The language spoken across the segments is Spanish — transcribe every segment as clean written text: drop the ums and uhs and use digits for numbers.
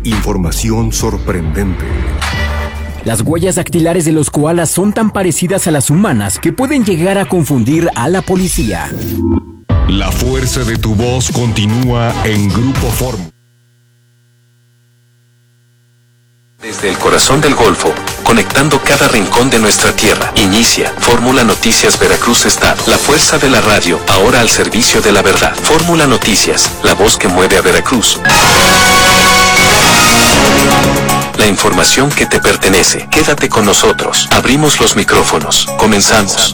Información sorprendente. Las huellas dactilares de los koalas son tan parecidas a las humanas que pueden llegar a confundir a la policía. La fuerza de tu voz continúa en Grupo Fórmula. Desde el corazón del Golfo, conectando cada rincón de nuestra tierra. Inicia Fórmula Noticias Veracruz Estado. La fuerza de la radio, ahora al servicio de la verdad. Fórmula Noticias, la voz que mueve a Veracruz. La información que te pertenece. Quédate con nosotros. Abrimos los micrófonos. Comenzamos.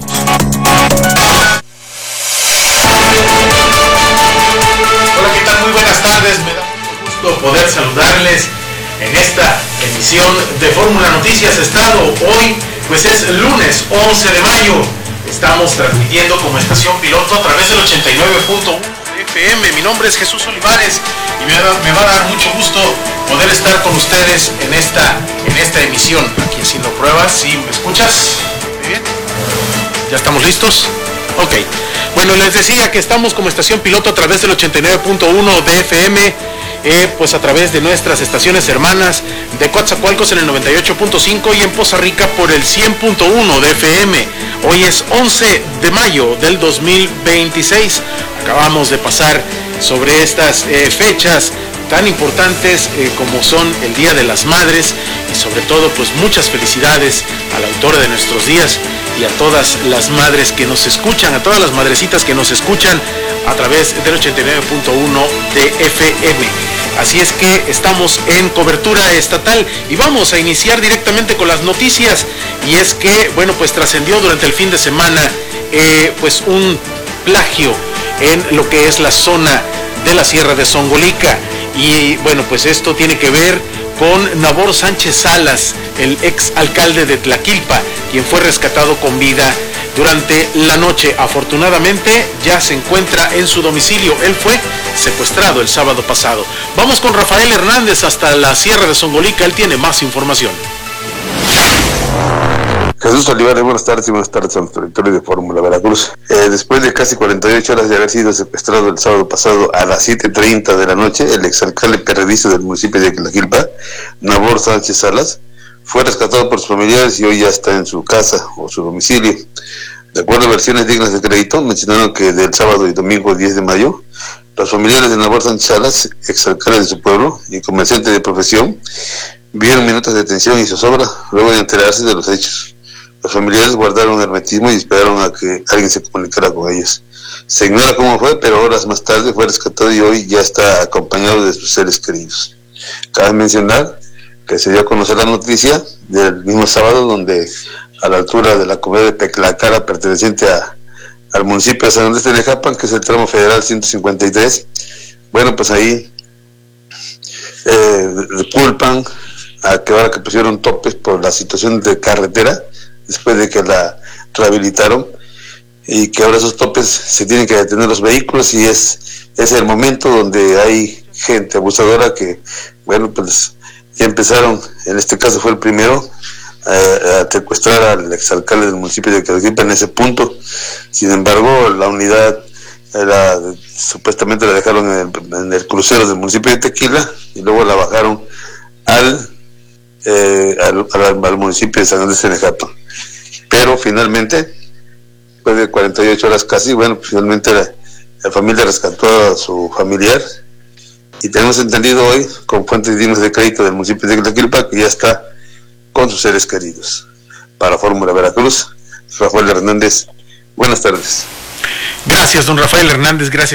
Hola, ¿qué tal? Muy buenas tardes. Me da mucho gusto poder saludarles en esta emisión de Fórmula Noticias Estado. Hoy, pues es lunes 11 de mayo. Estamos transmitiendo como estación piloto a través del 89.1 FM. Mi nombre es Jesús Olivares y me va a dar mucho gusto poder estar con ustedes en esta emisión. Aquí haciendo pruebas. ¿Sí me escuchas? Muy bien. ¿Ya estamos listos? Ok. Bueno, les decía que estamos como estación piloto a través del 89.1 de FM, pues a través de nuestras estaciones hermanas de Coatzacoalcos en el 98.5 y en Poza Rica por el 100.1 de FM. Hoy es 11 de mayo del 2026. Acabamos de pasar sobre estas fechas tan importantes como son el Día de las Madres y sobre todo pues muchas felicidades al autor de nuestros días y a todas las madres que nos escuchan, a todas las madrecitas que nos escuchan a través del 89.1 de FM. Así es que estamos en cobertura estatal y vamos a iniciar directamente con las noticias. Y es que, bueno, pues trascendió durante el fin de semana pues un plagio en lo que es la zona de la Sierra de Zongolica. Y bueno, pues esto tiene que ver con Nabor Sánchez Salas, el ex alcalde de Tlaquilpa, quien fue rescatado con vida durante la noche. Afortunadamente ya se encuentra en su domicilio. Él fue secuestrado el sábado pasado. Vamos con Rafael Hernández hasta la Sierra de Zongolica. Él tiene más información. Jesús Olivares, buenas tardes y buenas tardes al territorio de Fórmula Veracruz. Después de casi 48 horas de haber sido secuestrado el sábado pasado a las 7:30 de la noche, el exalcalde perredizo del municipio de Tlaquilpa, Nabor Sánchez Salas, fue rescatado por sus familiares y hoy ya está en su casa o su domicilio. De acuerdo a versiones dignas de crédito, mencionaron que del sábado y domingo 10 de mayo, los familiares de Nabor Sánchez Salas, exalcalde de su pueblo y comerciante de profesión, vieron minutos de tensión y zozobra luego de enterarse de los hechos. Los familiares guardaron hermetismo y esperaron a que alguien se comunicara con ellos. Se ignora cómo fue, pero horas más tarde fue rescatado y hoy ya está acompañado de sus seres queridos. Cabe mencionar que se dio a conocer la noticia del mismo sábado, donde a la altura de la comunidad de Teclacara, perteneciente al municipio de San Andrés de Nejapan, que es el tramo federal 153, bueno, pues ahí culpan a que ahora que pusieron topes por la situación de carretera, después de que la rehabilitaron, y que ahora esos topes se tienen que detener los vehículos, y es el momento donde hay gente abusadora que, bueno, pues ya empezaron, en este caso fue el primero, a secuestrar al exalcalde del municipio de Tlaquilpa en ese punto. Sin embargo, la unidad supuestamente la dejaron en el crucero del municipio de Tequila y luego la bajaron al municipio de San Andrés de Nejapan. Pero finalmente, después de 48 horas casi, bueno, finalmente la familia rescató a su familiar y tenemos entendido hoy, con fuentes dignas de crédito del municipio de Tlaquilpa, que ya está con sus seres queridos. Para Fórmula Veracruz, Rafael Hernández, buenas tardes. Gracias, don Rafael Hernández, gracias.